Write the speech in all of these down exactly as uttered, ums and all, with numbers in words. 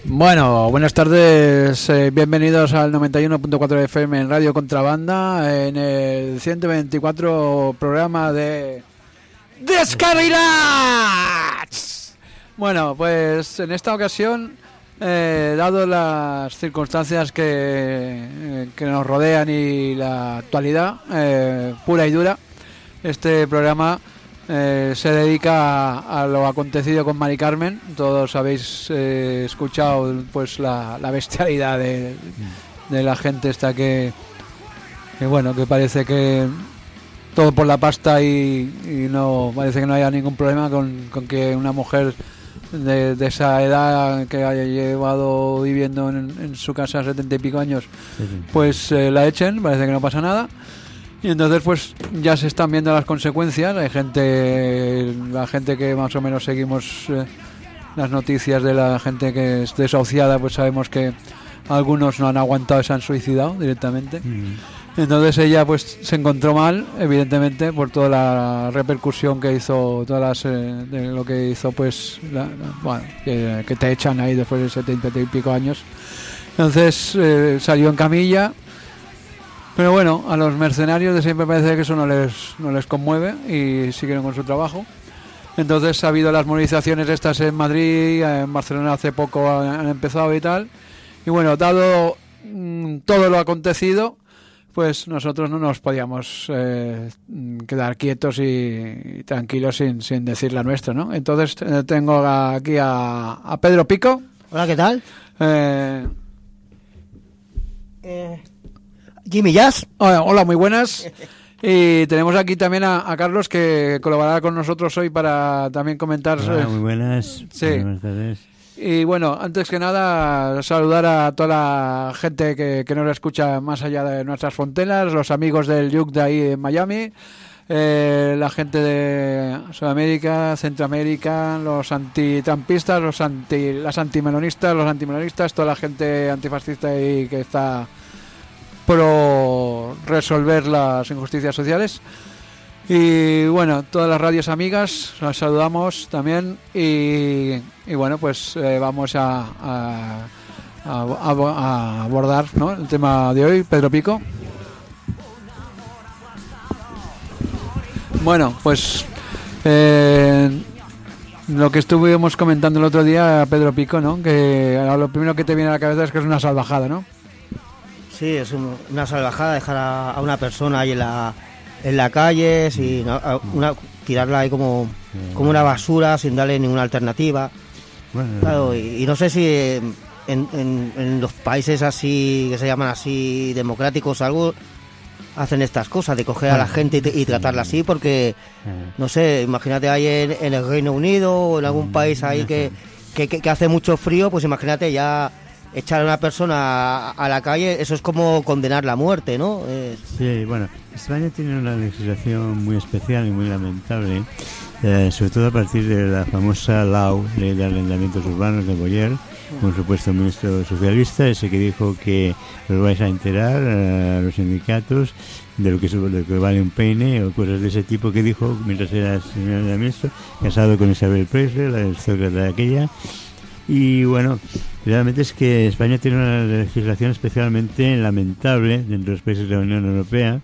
Bueno, buenas tardes, eh, bienvenidos al noventa y uno punto cuatro F M en Radio Contrabanda, en el ciento veinticuatro programa de Descarrilats. Bueno, pues en esta ocasión, eh, dado las circunstancias que, eh, que nos rodean y la actualidad eh, pura y dura, este programa Eh, se dedica a, a lo acontecido con Mari Carmen. Todos habéis eh, escuchado pues la, la bestialidad de, de la gente esta que, que bueno, que parece que todo por la pasta y, y no parece que no haya ningún problema con, con que una mujer de, de esa edad que haya llevado viviendo en, en su casa setenta y pico años, pues eh, la echen, parece que no pasa nada. Y entonces pues ya se están viendo las consecuencias. Hay gente, la gente que más o menos seguimos eh, las noticias de la gente que es desahuciada, pues sabemos que algunos no han aguantado y se han suicidado directamente. Mm. Entonces ella pues se encontró mal, evidentemente, por toda la repercusión que hizo, todas las, eh, de lo que hizo pues, la, la, bueno, que, que te echan ahí después de setenta y pico años. Entonces eh, salió en camilla. Pero bueno, a los mercenarios de siempre parece que eso no les no les conmueve y siguen con su trabajo. Entonces ha habido las movilizaciones estas en Madrid, en Barcelona hace poco han empezado y tal. Y bueno, dado mmm, todo lo acontecido, pues nosotros no nos podíamos eh, quedar quietos y, y tranquilos sin, sin decir la nuestra, ¿no? Entonces eh, tengo aquí a, a Pedro Pico. Hola, ¿qué tal? Eh... eh... Jimmy Jazz. Hola, hola, muy buenas. Y tenemos aquí también a, a Carlos, que colaborará con nosotros hoy para también comentar. Hola, muy buenas. Sí. Buenas tardes. Y bueno, antes que nada, saludar a toda la gente que, que nos escucha más allá de nuestras fronteras, los amigos del Yuc de ahí en Miami, eh, la gente de Sudamérica, Centroamérica, los antitrampistas, los anti, las antimelonistas, los antimelonistas, toda la gente antifascista y que está pro resolver las injusticias sociales. Y bueno, todas las radios amigas las saludamos también y, y bueno, pues eh, vamos a, a, a, a abordar, ¿no?, el tema de hoy. Pedro Pico. Bueno, pues eh, lo que estuvimos comentando el otro día, Pedro Pico, ¿no?, que lo primero que te viene a la cabeza es que es una salvajada, ¿no? Sí, es un, una salvajada dejar a, a una persona ahí en la en la calle, sin una, tirarla ahí como, como una basura sin darle ninguna alternativa. Bueno, claro, y, y no sé si en, en, en los países así que se llaman así democráticos algo hacen estas cosas de coger a la gente y, y tratarla así, porque no sé, imagínate ahí en, en el Reino Unido o en algún país ahí que, que, que, que hace mucho frío, pues imagínate ya echar a una persona a, a la calle, eso es como condenarla a muerte, ¿no? Es... Sí, bueno, España tiene una legislación muy especial y muy lamentable, eh, sobre todo a partir de la famosa L A U, Ley de Arrendamientos Urbanos de Boyer, un supuesto ministro socialista, ese que dijo que os vais a enterar a los sindicatos de lo que, de lo que vale un peine o cosas de ese tipo, que dijo mientras era señor de ministro, casado con Isabel Presley, la aristócrata de aquella. Y bueno, realmente es que España tiene una legislación especialmente lamentable dentro de los países de la Unión Europea.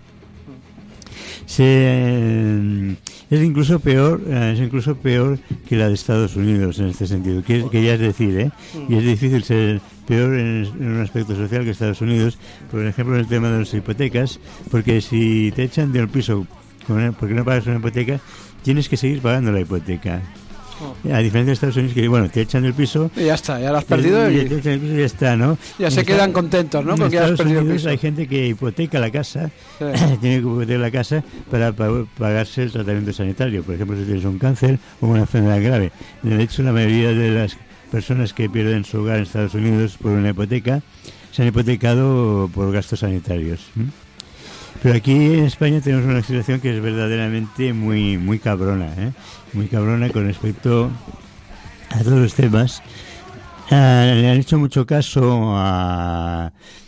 Se, eh, es incluso peor, eh, es incluso peor que la de Estados Unidos en este sentido, que, que ya es decir, ¿eh? Y es difícil ser peor en, en un aspecto social que Estados Unidos, por ejemplo en el tema de las hipotecas, porque si te echan del piso porque no pagas una hipoteca, tienes que seguir pagando la hipoteca. A diferencia de Estados Unidos, que bueno, te echan el piso y ya está, ya lo has perdido y, y te echan el piso y ya está, ¿no? Ya se está, quedan contentos, ¿no? Porque ya has perdido el piso. Hay gente que hipoteca la casa, sí. Tiene que hipotecar la casa para pagarse el tratamiento sanitario, por ejemplo, si tienes un cáncer o una enfermedad grave. De hecho, la mayoría de las personas que pierden su hogar en Estados Unidos por una hipoteca se han hipotecado por gastos sanitarios. Pero aquí en España tenemos una situación que es verdaderamente muy muy cabrona, ¿eh? Muy cabrona con respecto a todos los temas. Uh, le han hecho mucho caso a,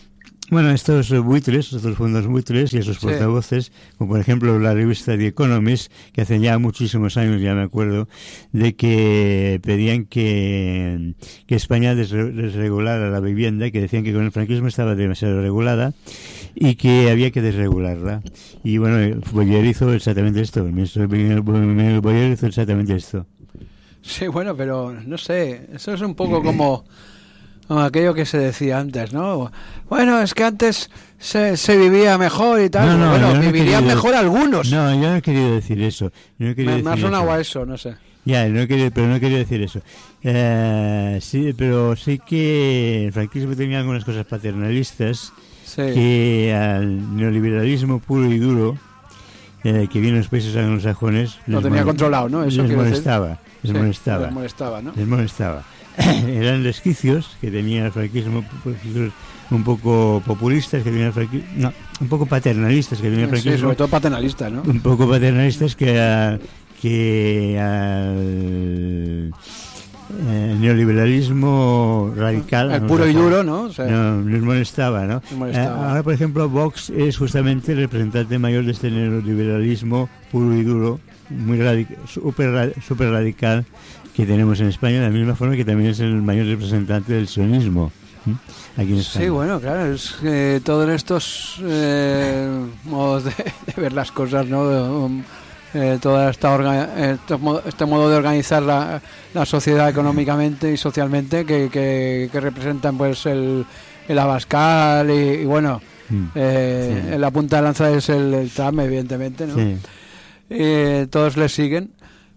Bueno, estos buitres, estos fondos buitres y esos Sí. portavoces, como por ejemplo la revista The Economist, que hace ya muchísimos años, ya me acuerdo, de que pedían que, que España desre- desregulara la vivienda, que decían que con el franquismo estaba demasiado regulada y que había que desregularla. Y bueno, Boyer hizo exactamente esto, el ministro Boyer hizo exactamente esto. Sí, bueno, pero no sé, eso es un poco como, como aquello que se decía antes, ¿no? Bueno, es que antes se, se vivía mejor y tal. No, no, bueno, yo no he vivirían querido- mejor algunos. No, yo no he querido decir eso. Yo no he querido me, me ha decir sonado eso. a eso, no sé. Ya, no quería, pero no quería decir eso. Eh, sí, pero sí que el franquismo tenía algunas cosas paternalistas Sí. que al neoliberalismo puro y duro eh, que viene en los países anglosajones Lo les tenía mol- controlado, ¿no? Eso les quiero decir. molestaba, les Sí, molestaba, les molestaba, ¿no? les molestaba. Eran resquicios que tenía el franquismo, resquicios un poco populistas que tenía el franquismo, no, un poco paternalistas que tenía el Sí, franquismo, sobre todo paternalista, ¿no? un poco paternalistas que a- que al eh, neoliberalismo radical, El puro y duro, ¿no? O sea, no, les molestaba, ¿no? Les molestaba. Eh, ahora, por ejemplo, Vox es justamente el representante mayor de este neoliberalismo puro y duro, muy radic- super, ra- super radical que tenemos en España, de la misma forma que también es el mayor representante del sionismo. ¿m? Aquí en España. sí, bueno, claro, es que todos estos eh, modos de, de ver las cosas, ¿no? Um, eh, toda esta orga- eh, este, modo, este modo de organizar la, la sociedad económicamente y socialmente que, que, que representan pues el, el Abascal y, y bueno, Mm. eh, Sí. la punta de lanza es el, el Trump, evidentemente, ¿no? Sí. Eh, todos le siguen,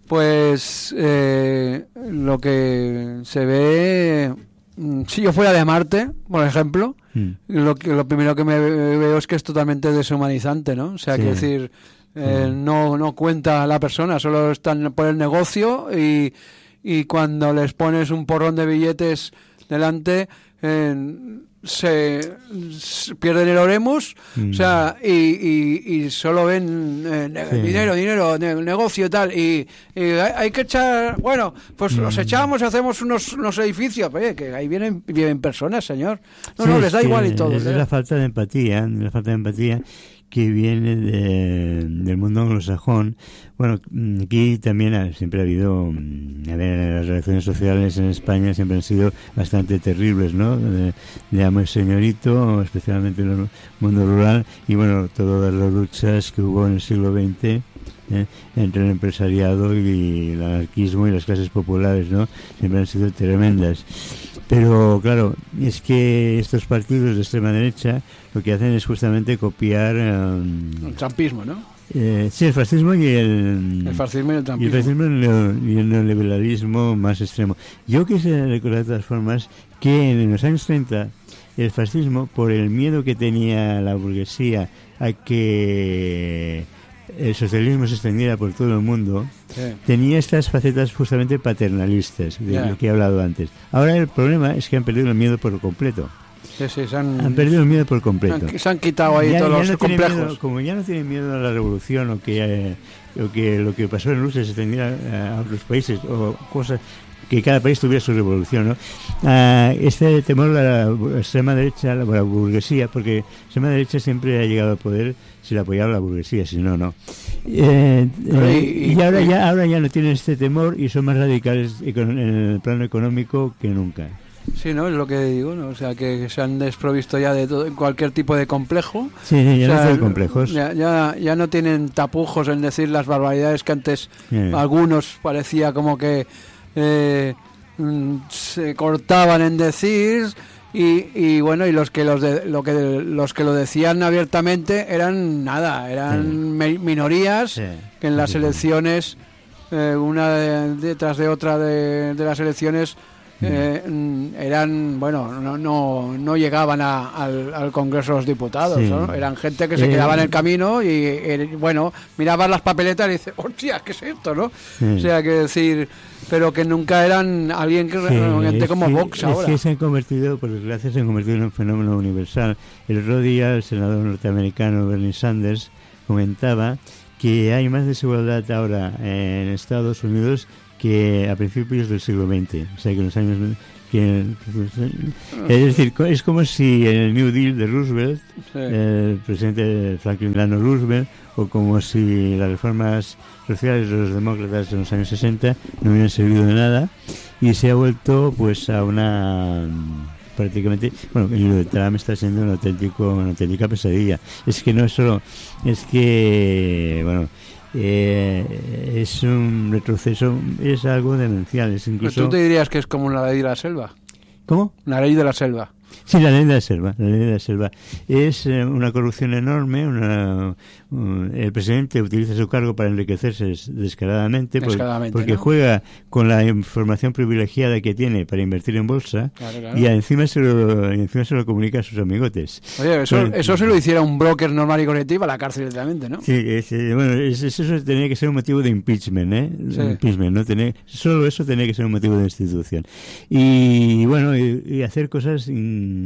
pues eh, lo que se ve, mm, si yo fuera de Marte, por ejemplo, Mm. lo, que, lo primero que me ve- veo es que es totalmente deshumanizante, ¿no? O sea, Sí. quiero decir, eh, Sí. no, no cuenta a la persona, solo están por el negocio y, y cuando les pones un porrón de billetes delante, eh, se, se pierden el oremus, Mm. o sea, y, y, y solo ven eh, ne- Sí. dinero, dinero, ne- negocio y tal, y, y hay, hay que echar, bueno, pues los Mm. echamos, hacemos unos, unos edificios, oye, que ahí vienen, viven personas, señor. No, Sí, no, es les da que igual y todo. Es ¿eh? la falta de empatía, la falta de empatía que viene de- del mundo anglosajón. Bueno, mm, aquí también ha- siempre ha habido, mm, a ver, las relaciones sociales en España siempre han sido bastante terribles, ¿no? De, de amo y señorito, especialmente en el mundo rural, y bueno, todas las luchas que hubo en el siglo veinte, ¿eh? entre el empresariado y el anarquismo y las clases populares, ¿no? Siempre han sido tremendas. Pero claro, es que estos partidos de extrema derecha lo que hacen es justamente copiar um, El trampismo, ¿no? eh, sí, el fascismo y el, El fascismo y el y el trampismo. fascismo y el neo- y el neoliberalismo más extremo. Yo quisiera recordar de todas formas que en los años treinta el fascismo, por el miedo que tenía la burguesía a que el socialismo se extendiera por todo el mundo, Sí. tenía estas facetas justamente paternalistas, de Ya. lo que he hablado antes. Ahora el problema es que han perdido el miedo por completo. Sí, sí, se han, Han perdido el miedo por completo. han- se han quitado ahí Ya- todos ya los no tienen complejos. miedo- como ya no tienen miedo a la revolución o que, eh, o que lo que pasó en Rusia se extendiera eh, a otros países o cosas, que cada país tuviera su revolución, ¿no? Ah, este temor a la extrema derecha, a la, a la burguesía, porque la extrema derecha siempre ha llegado al poder si la apoyaba la burguesía, si no, no. Eh, eh, Y- y- y ahora y- ya, ahora ya no tienen este temor y son más radicales econ- en el plano económico que nunca. Sí, ¿no? Es lo que digo, ¿no? O sea, que se han desprovisto ya de todo, cualquier tipo de complejo. Sí, sí, ya O no sea, son complejos. Ya, ya, ya no tienen tapujos en decir las barbaridades que antes Eh. algunos parecía como que eh, mm, se cortaban en decir y, y bueno, y los que los de, lo que los que lo decían abiertamente eran nada, eran Sí. me- minorías Sí. que en las Sí. elecciones eh, una de- detrás de otra de, de las elecciones eh, mm, eran, bueno, no no, no llegaban a- al, al Congreso de los Diputados, Sí. ¿no? Eran gente que se Eh, quedaba en el camino y, eh, bueno, miraban las papeletas y dices, hostia, ¿qué es esto, no? Sí. O sea, que decir, pero que nunca eran alguien que Sí, gente es como que- Vox es ahora. que se han convertido, por desgracia, se han convertido en un fenómeno universal. El otro día el senador norteamericano Bernie Sanders comentaba que hay más desigualdad ahora en Estados Unidos que a principios del siglo veinte, o sea que en los años que, es decir, es como si en el New Deal de Roosevelt, sí. el presidente Franklin Delano Roosevelt, o como si las reformas sociales de los demócratas en los años sesenta no hubieran servido de nada, y se ha vuelto pues a una prácticamente, bueno, y lo de Trump está siendo un auténtico, una auténtica pesadilla. Es que no es solo, es que, bueno, eh, es un retroceso, es algo demencial, es incluso... ¿Tú te dirías que es como una ley de la selva? ¿Cómo? Una ley de la selva. Sí, la ley de la selva, la ley de la selva. Es eh, una corrupción enorme, una, uh, el presidente utiliza su cargo para enriquecerse descaradamente, descaradamente porque, porque ¿no? juega con la información privilegiada que tiene para invertir en bolsa, claro, claro. y encima se lo, encima se lo comunica a sus amigotes. Oye, eso, Pero, eso se lo hiciera un broker normal y colectivo a la cárcel directamente, ¿no? Sí, es, eh, bueno, es, es, eso tenía que ser un motivo de impeachment, ¿eh? Sí. Impeachment, ¿no? Tenía, solo eso tenía que ser un motivo de institución. Y bueno, y, y hacer cosas... In,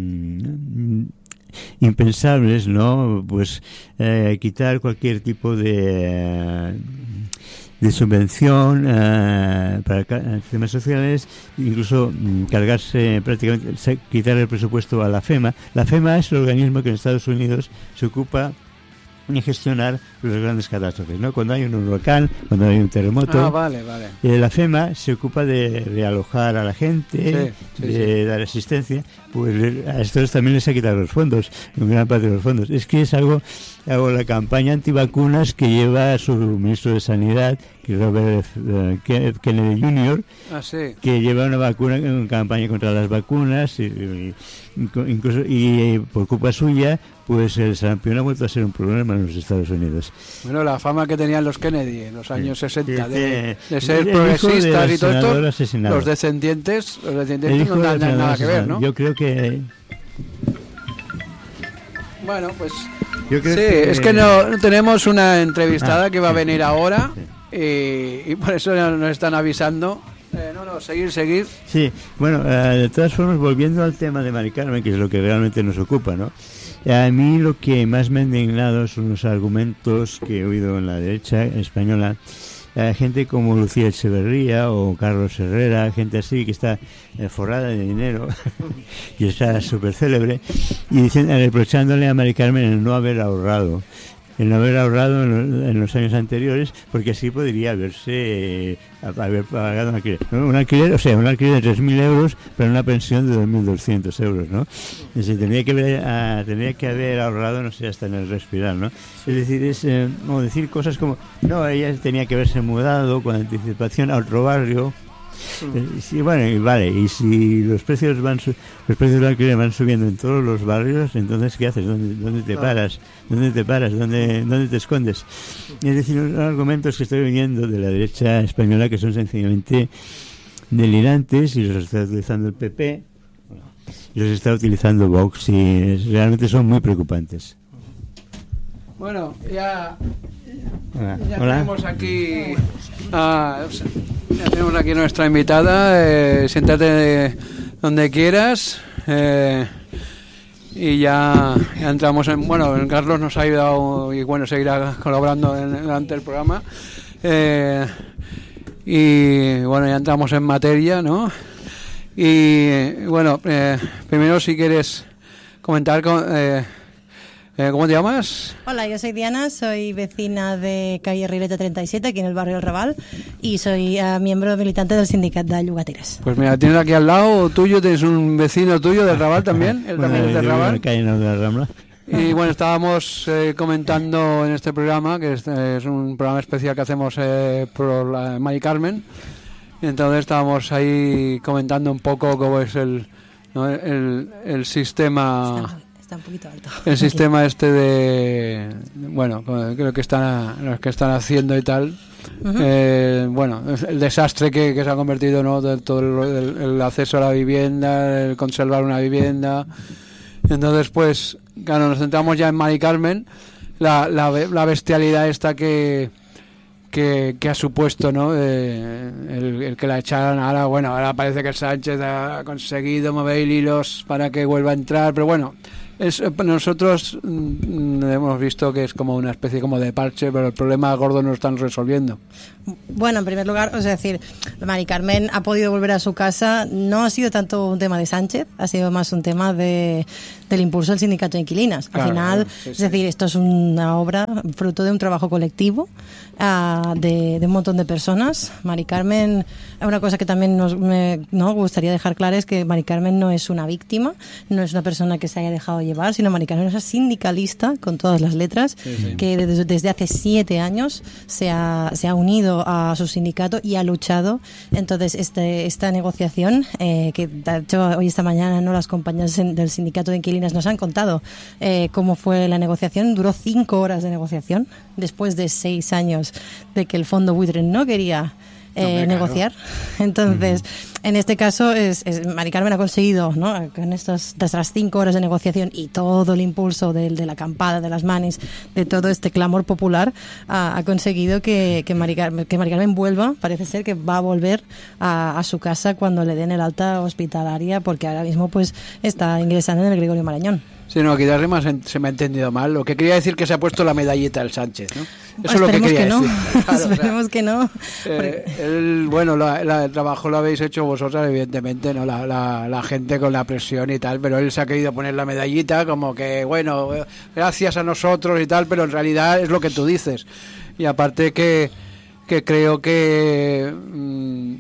impensables, ¿no? Pues eh, quitar cualquier tipo de de subvención eh, para temas sociales, incluso mm, cargarse prácticamente, quitar el presupuesto a la FEMA. La FEMA es el organismo que en Estados Unidos se ocupa ni gestionar las grandes catástrofes, ¿no? Cuando hay un huracán, cuando hay un terremoto, ah, vale, vale. Eh, la FEMA se ocupa de realojar a la gente, sí, sí, de sí. dar asistencia. Pues a estos también les ha quitado los fondos, en gran parte de los fondos. Es que es algo, hago la campaña antivacunas que lleva a su ministro de Sanidad, que es Robert uh, Kennedy junior, ah, sí. que lleva una vacuna, una campaña contra las vacunas, y, y, incluso y por culpa suya, pues el sarampión ha vuelto a ser un problema en los Estados Unidos. Bueno, la fama que tenían los Kennedy en los años sí, sesenta sí, de, sí, de ser el progresistas de y todo esto, asesinado. los descendientes, los descendientes no tienen nada, nada que ver, ¿no? Yo creo que... Bueno, pues... Yo creo sí, que... es que no, no tenemos una entrevistada ah, que va a sí, venir sí, ahora sí. Y, y por eso nos están avisando. Eh, no, no, seguir, seguir. Sí, bueno, uh, de todas formas, volviendo al tema de Mari Carmen, que es lo que realmente nos ocupa, ¿no? A mí lo que más me ha indignado son los argumentos que he oído en la derecha española, eh, gente como Lucía Echeverría o Carlos Herrera, gente así que está eh, forrada de dinero y está súper célebre, y dicen, reprochándole a Mari Carmen el no haber ahorrado. El no haber ahorrado en los, en los años anteriores, porque así podría haberse eh, haber pagado un alquiler, ¿no? Un alquiler, o sea, un alquiler de tres mil euros para una pensión de dos mil doscientos euros, ¿no? Es decir, tendría que haber, uh, tendría que haber ahorrado, no sé, hasta en el respirar, ¿no? Es decir, es eh, como decir cosas como, no, ella tenía que haberse mudado con anticipación a otro barrio. Eh, sí, bueno, y vale, y si los precios van su- los precios del alquiler van subiendo en todos los barrios, entonces ¿qué haces? ¿Dónde, dónde te paras? ¿Dónde te paras? ¿Dónde, dónde te escondes? Es decir, los argumentos que estoy oyendo de la derecha española que son sencillamente delirantes, y los está utilizando el P P y los está utilizando Vox, y es- realmente son muy preocupantes. Bueno, ya, Hola. ya Hola. tenemos aquí a, ya tenemos aquí nuestra invitada. Eh, siéntate donde quieras. Eh, y ya, ya entramos en... Bueno, Carlos nos ha ayudado y bueno, seguirá colaborando en, durante el programa. Eh, y bueno, ya entramos en materia, ¿no? Y bueno, eh, primero si quieres comentar... Con, eh, Eh, ¿Cómo te llamas? Hola, yo soy Diana, soy vecina de calle Rileta treinta y siete, aquí en el barrio El Raval, y soy uh, miembro militante del sindicato de Llogateres. Pues mira, tienes aquí al lado tuyo, tienes un vecino tuyo del Raval también, él Bueno, también es yo del vivo en Raval. la calle Nueva de la Rambla. Y bueno, estábamos eh, comentando en este programa, que es, es un programa especial que hacemos eh, por la Mari Carmen, y entonces estábamos ahí comentando un poco cómo es el, ¿no? el, el sistema... Está, está un poquito alto. El sistema este de, bueno, creo que están, los que están haciendo y tal, uh-huh. eh, bueno, el desastre que, que se ha convertido, ¿no? De todo el, el, el acceso a la vivienda, el conservar una vivienda. Entonces, pues, claro, nos centramos ya en Mari Carmen, la, la, la bestialidad esta que, que, que ha supuesto, ¿no? Eh, el, el que la echaran ahora, bueno, ahora parece que Sánchez ha conseguido mover hilos para que vuelva a entrar, pero bueno, Es, nosotros mm, hemos visto que es como una especie como de parche, pero el problema gordo no lo están resolviendo. Bueno, en primer lugar, o sea, es decir, Mari Carmen ha podido volver a su casa. No ha sido tanto un tema de Sánchez, ha sido más un tema de, del impulso del sindicato de inquilinas. Al claro, final, sí, sí. es decir, esto es una obra fruto de un trabajo colectivo uh, de, de un montón de personas. Mari Carmen, una cosa que también nos me, no gustaría dejar clara es que Mari Carmen no es una víctima, no es una persona que se haya dejado llevar, sino Mari Carmen es una sindicalista con todas las letras, sí, sí. que desde, desde hace siete años se ha, se ha unido a su sindicato y ha luchado. Entonces este, esta negociación eh, que de hecho hoy esta mañana no las compañeras del sindicato de inquilinas nos han contado eh, cómo fue la negociación. Duró cinco horas de negociación después de seis años de que el fondo buitre no quería Eh, no, negociar. Entonces, uh-huh. en este caso, es, es, Mari Carmen ha conseguido, ¿no? Con estas, estas cinco horas de negociación y todo el impulso de, de la acampada, de las manis, de todo este clamor popular, ha, ha conseguido que, que, Mari Carmen, que Mari Carmen vuelva. Parece ser que va a volver a, a su casa cuando le den el alta hospitalaria, porque ahora mismo pues está ingresando en el Gregorio Marañón. Sí, no, quizás se me ha entendido mal. Lo que quería decir que se ha puesto la medallita el Sánchez, ¿no? Eso es lo que quería que no. decir. Claro, Esperemos o sea, que no. Eh, el, bueno, la, la, el trabajo lo habéis hecho vosotras, evidentemente, ¿no? La, la, la gente con la presión y tal, pero él se ha querido poner la medallita como que, bueno, gracias a nosotros y tal, pero en realidad es lo que tú dices. Y aparte que, que creo que... Mmm,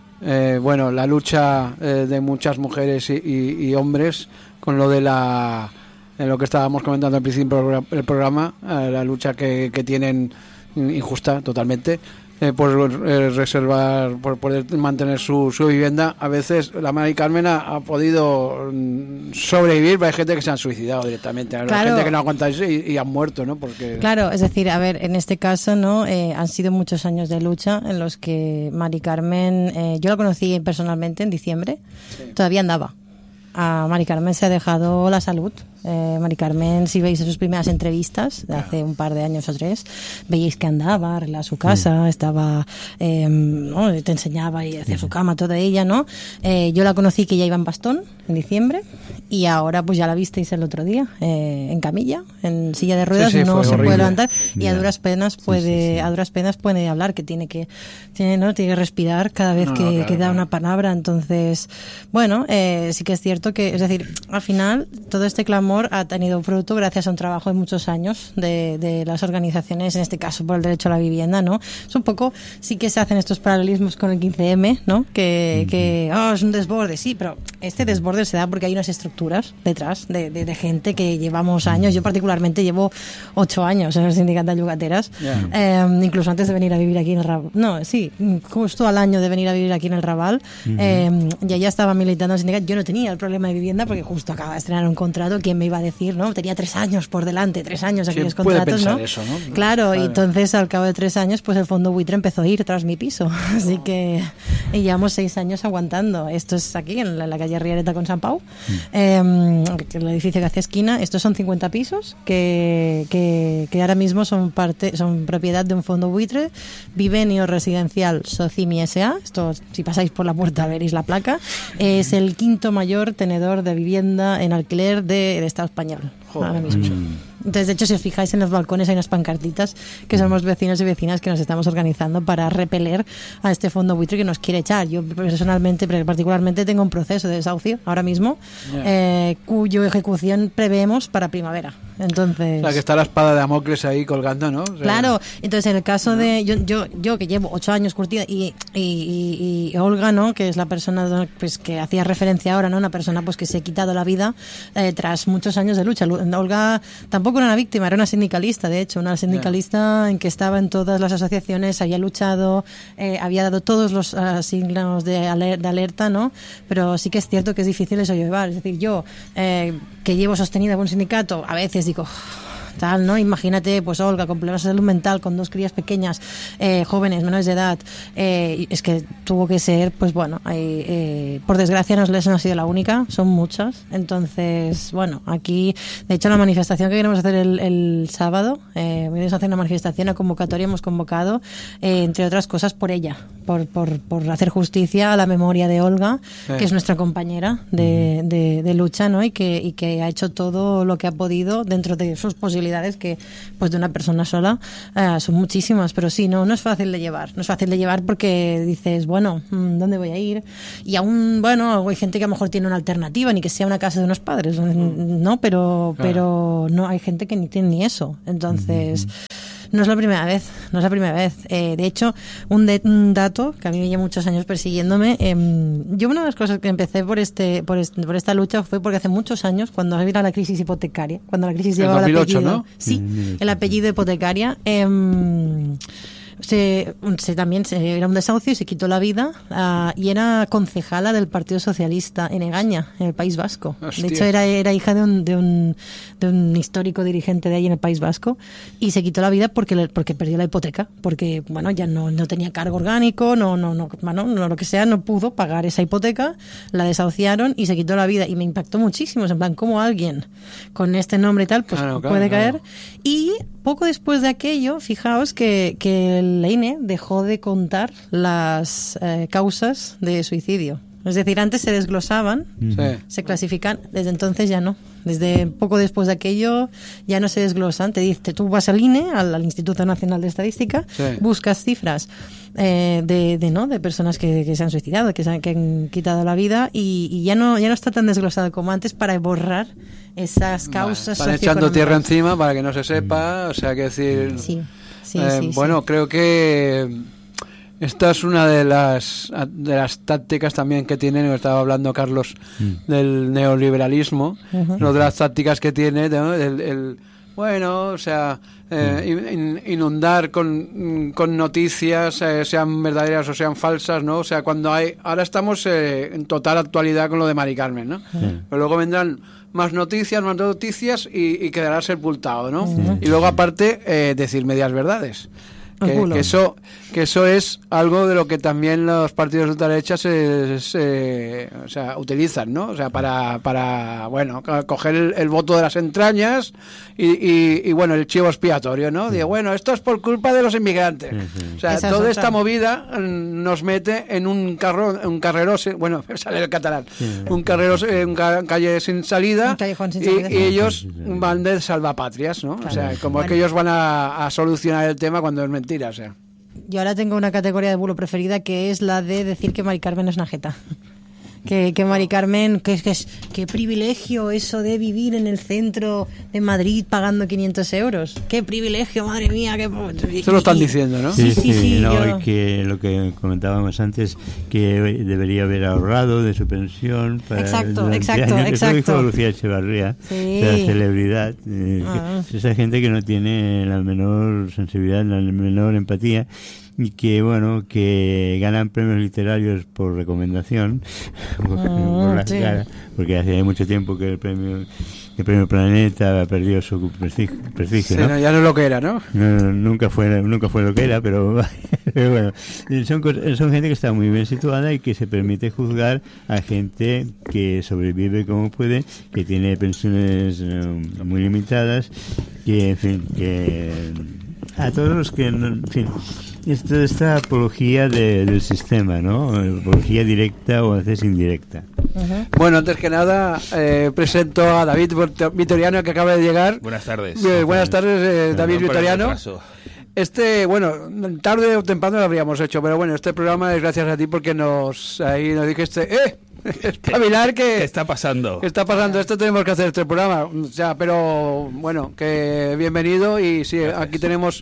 eh, bueno, la lucha eh, de muchas mujeres y, y, y hombres con lo de la... en lo que estábamos comentando al principio del programa, eh, la lucha que, que tienen injusta totalmente eh, por eh, reservar, por poder mantener su, su vivienda. A veces la Mari Carmen ha, ha podido sobrevivir, pero hay gente que se han suicidado directamente, claro. Hay gente que no aguanta eso y, y han muerto, ¿no? Porque... Claro, es decir, a ver, en este caso, ¿no? Eh, han sido muchos años de lucha en los que Mari Carmen, eh, yo la conocí personalmente en diciembre, sí. Todavía andaba. A Mari Carmen se ha dejado la salud. Eh, Mari Carmen, si veis sus primeras entrevistas de hace un par de años o tres, veíais que andaba, arreglaba su casa, mm. estaba, eh, ¿no? Te enseñaba y hacía su cama toda ella, ¿no? Eh, yo la conocí que ya iba en bastón en diciembre y ahora pues ya la visteis el otro día eh, en camilla, en silla de ruedas, sí, sí, no se horrible. Puede levantar y yeah. a duras penas puede, sí, sí, sí. a duras penas puede hablar, que tiene que, tiene, ¿no? tiene que respirar cada vez no, que, no, claro, que da claro. una palabra. Entonces, bueno, eh, sí que es cierto que, es decir, al final todo este clamor ha tenido fruto gracias a un trabajo de muchos años de, de las organizaciones, en este caso por el derecho a la vivienda, ¿no? Es un poco, sí que se hacen estos paralelismos con el quince eme, ¿no? Que, que oh, es un desborde, sí, pero este desborde se da porque hay unas estructuras detrás de, de, de gente que llevamos años. Yo particularmente llevo ocho años en el sindicato de Yugateras, yeah. eh, incluso antes de venir a vivir aquí en el Raval. No, sí, justo al año de venir a vivir aquí en el Raval, uh-huh. eh, ya ya estaba militando en el sindicato. Yo no tenía el problema de vivienda porque justo acaba de estrenar un contrato. ¿Quién me iba a decir, no? Tenía tres años por delante, tres años aquellos contratos, ¿no? Eso, ¿no? Claro, vale. Y entonces al cabo de tres años, pues el fondo buitre empezó a ir tras mi piso. Así que y llevamos seis años aguantando. Esto es aquí, en la, en la calle Rialeta con San Pau, mm. eh, el edificio que hace esquina. Estos son cincuenta pisos que, que, que ahora mismo son parte, son propiedad de un fondo buitre, Vivenio Residencial Socimi S A. Esto, si pasáis por la puerta veréis la placa. Es el quinto mayor tenedor de vivienda en alquiler de, del Estado español. Joder. Ahora mismo. Mm. Entonces, de hecho, si os fijáis en los balcones hay unas pancartitas que somos vecinos y vecinas que nos estamos organizando para repeler a este fondo buitre que nos quiere echar. Yo personalmente, particularmente, tengo un proceso de desahucio ahora mismo, yeah. eh, cuyo ejecución preveemos para primavera. Entonces, o sea, que está la espada de Damocles ahí colgando, ¿no? O sea, claro. Entonces, en el caso de yo, yo, yo que llevo ocho años curtida y, y, y, y Olga, ¿no? Que es la persona pues que hacía referencia ahora, ¿no? Una persona pues que se ha quitado la vida eh, tras muchos años de lucha. Olga tampoco era una víctima, era una sindicalista, de hecho, una sindicalista yeah. en que estaba en todas las asociaciones, había luchado, eh, había dado todos los uh, signos de, aler- de alerta, ¿no? Pero sí que es cierto que es difícil eso llevar. Es decir, yo eh, que llevo sostenida con un sindicato, a veces digo, tal, ¿no? Imagínate, pues Olga, con problemas de salud mental, con dos crías pequeñas, eh, jóvenes, menores de edad, eh, es que tuvo que ser, pues bueno, eh, eh, por desgracia no les ha sido la única, son muchas, entonces, bueno, aquí, de hecho, la manifestación que queremos hacer el, el sábado, eh, vamos a hacer una manifestación, una convocatoria, hemos convocado, eh, entre otras cosas, por ella, por, por, por hacer justicia a la memoria de Olga, sí. que es nuestra compañera de, de, de lucha, ¿no? Y que, y que ha hecho todo lo que ha podido dentro de sus posibilidades, que pues de una persona sola eh, son muchísimas, pero sí, no, no es fácil de llevar, no es fácil de llevar porque dices, bueno, ¿dónde voy a ir? Y aún, bueno, hay gente que a lo mejor tiene una alternativa, ni que sea una casa de unos padres, ¿no? Pero, claro. pero no, hay gente que ni tiene ni eso, entonces... No es la primera vez, no es la primera vez. Eh, de hecho, un, de, un dato que a mí me lleva muchos años persiguiéndome, eh, yo una de las cosas que empecé por este, por este por esta lucha fue porque hace muchos años, cuando había la crisis hipotecaria, cuando la crisis llevaba el apellido, ¿no? Sí, el apellido hipotecaria, eh, Se, se también se, era un desahucio y se quitó la vida uh, y era concejala del Partido Socialista en Egaña, en el País Vasco. Hostia. De hecho era, era hija de un, de, un, de un histórico dirigente de ahí en el País Vasco y se quitó la vida porque, porque perdió la hipoteca, porque bueno, ya no, no tenía cargo orgánico, no, no, no, bueno, no lo que sea, no pudo pagar esa hipoteca, la desahuciaron y se quitó la vida, y me impactó muchísimo, en plan, cómo alguien con este nombre y tal pues claro, claro, puede claro. caer. Y poco después de aquello, fijaos que, que la I N E dejó de contar las eh, causas de suicidio. Es decir, antes se desglosaban, sí. se clasifican, desde entonces ya no. Desde poco después de aquello ya no se desglosan. Te dice, tú vas al I N E, al, al Instituto Nacional de Estadística, sí. buscas cifras eh, de, de no de personas que, que se han suicidado, que se han, que han quitado la vida, y, y ya no ya no está tan desglosado como antes para borrar esas causas. Vale, van echando tierra encima para que no se sepa, o sea, que decir... Sí, sí, eh, sí bueno, sí. creo que esta es una de las de las tácticas también que tiene, nos estaba hablando Carlos, mm. del neoliberalismo, uh-huh. una de las tácticas que tiene, ¿no? el, el, bueno, o sea, eh, in, inundar con, con noticias, eh, sean verdaderas o sean falsas, ¿no? O sea, cuando hay... Ahora estamos eh, en total actualidad con lo de Mari Carmen, ¿no? Uh-huh. Pero luego vendrán más noticias, más noticias y, y quedará sepultado, ¿no? Uh-huh. Y luego, aparte, eh, decir medias verdades. Que, que eso que eso es algo de lo que también los partidos de ultraderecha se, se o sea, utilizan, ¿no? O sea, para, para bueno, coger el, el voto de las entrañas y, y, y bueno, el chivo expiatorio, ¿no? Digo, bueno, esto es por culpa de los inmigrantes. O sea, esa toda esta movida nos mete en un carro, un carrero, bueno, sale el catalán, un carrero, un ca- calle sin salida, sin salida y, y ellos van de salvapatrias, ¿no? Claro. O sea, como bueno. que ellos van a, a solucionar el tema cuando es mentira, o sea. Yo ahora tengo una categoría de bulo preferida, que es la de decir que Mari Carmen es una jeta. Que, que Mari Carmen, que es que es qué privilegio eso de vivir en el centro de Madrid pagando quinientos euros. Qué privilegio, madre mía. Qué... Eso lo están diciendo, ¿no? Sí, sí, sí. sí no, yo... y que lo que comentábamos antes, que debería haber ahorrado de su pensión. Para exacto, exacto, años. exacto. Eso dijo Lucía Echevarría, sí. la celebridad. Eh, ah. Esa gente que no tiene la menor sensibilidad, la menor empatía, y que bueno, que ganan premios literarios por recomendación, por, oh, por la sí. cara, porque hace mucho tiempo que el premio el premio Planeta ha perdido su prestigio, prestigio sí, ¿no? No, ya no es lo que era, ¿no? no nunca fue nunca fue lo que era, pero, pero bueno, son, son gente que está muy bien situada y que se permite juzgar a gente que sobrevive como puede, que tiene pensiones uh, muy limitadas, que en fin, que a todos los que, en fin, esto, esta apología de, del sistema, ¿no? Apología directa o a veces indirecta. Uh-huh. Bueno, antes que nada, eh, presento a David Vitoriano, que acaba de llegar. Buenas tardes. Eh, buenas tardes, eh, David Vitoriano. Este, bueno, tarde o temprano lo habríamos hecho, pero bueno, este programa es gracias a ti porque nos ahí nos dijiste, ¡eh! Espabilar que... ¿Qué está pasando? ¿Qué está pasando? Esto tenemos que hacer este programa. O sea, pero bueno, que bienvenido. Y sí, gracias. Aquí tenemos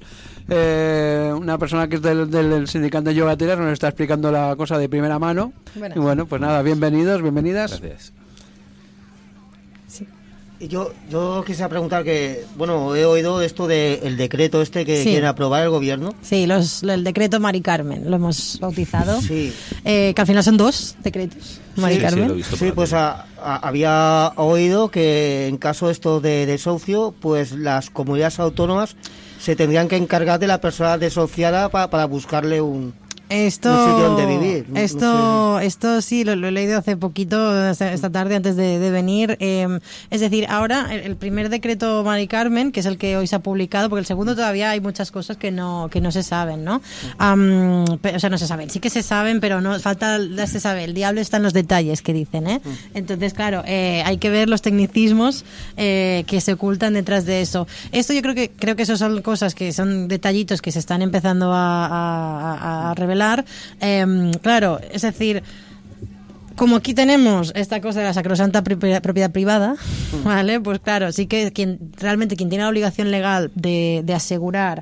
eh, una persona que es del, del sindicato de yogateras, nos está explicando la cosa de primera mano. Buenas. Y bueno, pues nada, bienvenidos, bienvenidas. Gracias. Sí. Yo, yo quisiera preguntar que, bueno, he oído esto del decreto este que Sí. quiere aprobar el gobierno. Sí, los, el decreto Mari Carmen, lo hemos bautizado. Sí. Eh, que al final son dos decretos, Mari Sí, sí, Carmen. lo he visto por Sí, la pues tele. a- a- había oído que en caso esto de desahucio, pues las comunidades autónomas se tendrían que encargar de la persona desahuciada pa- para buscarle un... Esto, Un sitio donde vivir, no- esto, no esto sí, lo, lo he leído hace poquito, esta, esta tarde antes de, de venir. Eh, es decir, ahora el, el primer decreto Mari Carmen, que es el que hoy se ha publicado, porque el segundo todavía hay muchas cosas que no, que no se saben, ¿no? Am, pe- o sea, no se saben, sí que se saben, pero no falta, ya se sabe, el diablo está en los detalles, que dicen, ¿eh? Entonces, claro, eh, hay que ver los tecnicismos eh, que se ocultan detrás de eso. Esto yo creo que creo que eso son cosas que son detallitos que se están empezando a, a- a- a revelar. Eh, claro, es decir, como aquí tenemos esta cosa de la sacrosanta pri- propiedad privada, ¿vale? Pues claro, sí que quien realmente quien tiene la obligación legal de, de asegurar